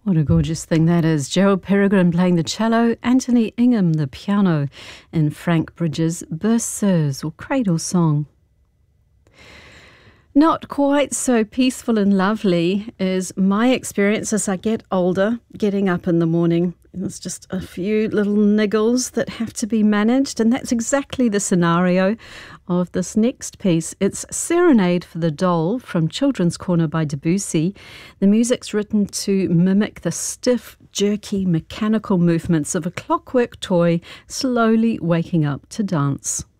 What a gorgeous thing that is. Gerald Peregrine playing the cello, Anthony Ingham the piano, and Frank Bridges' Berceuse or Cradle Song. Not quite so peaceful and lovely is my experience as I get older, getting up in the morning. There's just a few little niggles that have to be managed, and that's exactly the scenario of this next piece. It's Serenade for the Doll from Children's Corner by Debussy. The music's written to mimic the stiff, jerky, mechanical movements of a clockwork toy slowly waking up to dance.